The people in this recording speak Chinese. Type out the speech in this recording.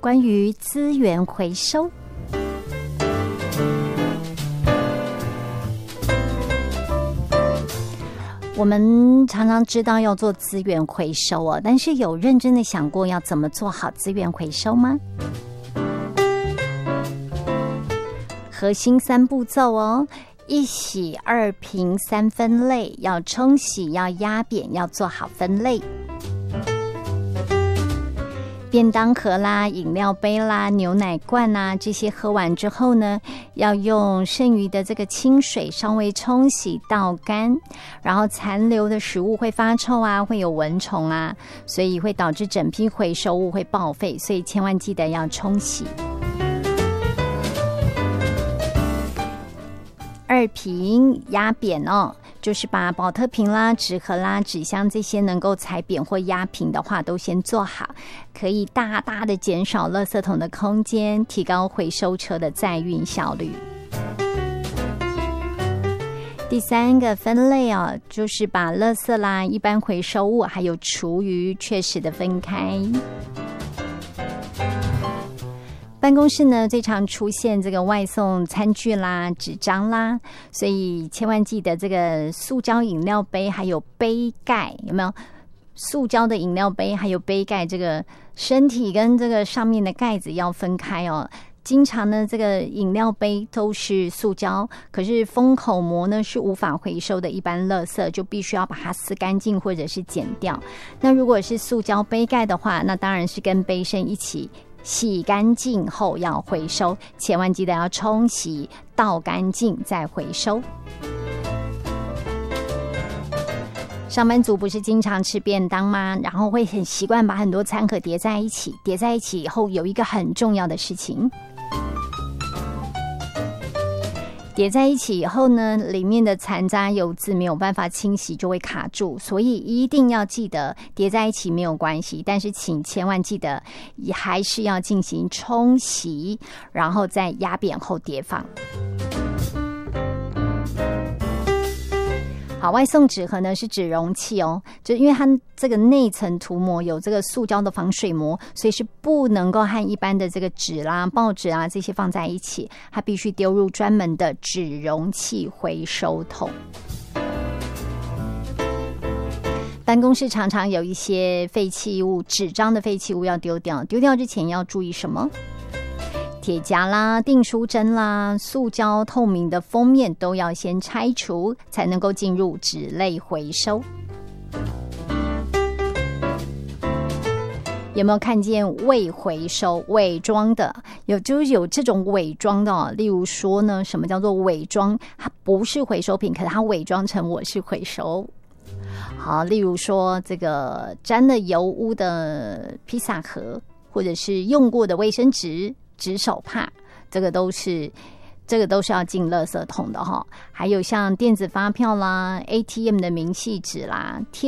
关于资源回收。我们常常知道要做资源回收哦，但是有认真的想过要怎么做好资源回收吗？核心3步骤哦：1洗2平3分类，要冲洗，要压扁，要做好分类。便当盒啦、饮料杯啦、牛奶罐啦，这些喝完之后呢，要用剩余的这个清水稍微冲洗倒干，然后残留的食物会发臭啊，会有蚊虫啊，所以会导致整批回收物会报废，所以千万记得要冲洗。2平压扁哦，就是把保特瓶啦、纸盒啦、纸箱这些能够裁扁或压平的话都先做好，可以大大的减少垃圾桶的空间，提高回收车的载运效率。第3个分类哦，就是把垃圾啦、一般回收物还有厨余确实的分开。办公室呢，最常出现这个外送餐具啦、纸张啦，所以千万记得这个塑胶饮料杯还有杯盖，有没有？塑胶的饮料杯还有杯盖，这个身体跟这个上面的盖子要分开哦。经常呢，这个饮料杯都是塑胶，可是封口膜呢是无法回收的一般垃圾，就必须要把它撕干净或者是剪掉。那如果是塑胶杯盖的话，那当然是跟杯身一起洗干净后要回收，千万记得要冲洗倒干净再回收。上班族不是经常吃便当吗？然后会很习惯把很多餐盒叠在一起，叠在一起以后有一个很重要的事情，叠在一起以后呢，里面的残渣油渍没有办法清洗，就会卡住，所以一定要记得叠在一起没有关系，但是请千万记得也还是要进行冲洗，然后再压扁后叠放。好，外送纸盒呢是纸容器哦，就因为它这个内层涂膜有这个塑胶的防水膜，所以是不能够和一般的这个纸啦、报纸啊这些放在一起，它必须丢入专门的纸容器回收桶。办公室常常有一些废弃物，纸张的废弃物要丢掉，丢掉之前要注意什么？铁夹啦、订书针啦、塑胶透明的封面都要先拆除，才能够进入纸类回收。有没有看见未回收、伪装的？就是有这种伪装的哦。例如说呢，什么叫做伪装？它不是回收品，可是它伪装成我是回收。好，例如说这个沾了油污的披萨盒，或者是用过的卫生纸、纸手帕，这个都是要进垃圾桶的哈。还有像电子发票啦、ATM 的明细纸啦、贴